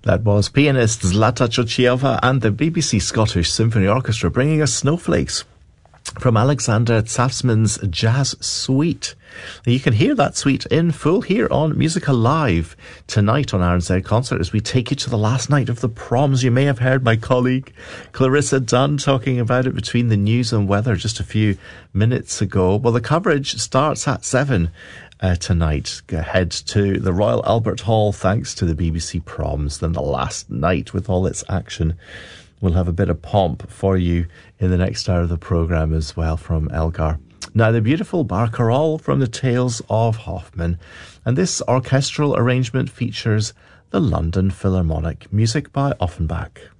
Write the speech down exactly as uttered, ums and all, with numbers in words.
That was pianist Zlata Chocieva and the B B C Scottish Symphony Orchestra bringing us Snowflakes from Alexander Zafsman's Jazz Suite. You can hear that suite in full here on Musica Live tonight on R N Z Concert as we take you to the last night of the proms. You may have heard my colleague Clarissa Dunn talking about it between the news and weather just a few minutes ago. Well, the coverage starts at seven uh, tonight. Head to the Royal Albert Hall thanks to the B B C Proms. Then the last night with all its action. We'll have a bit of pomp for you in the next hour of the programme as well from Elgar. Now, the beautiful Barcarolle from the Tales of Hoffmann. And this orchestral arrangement features the London Philharmonic, music by Offenbach.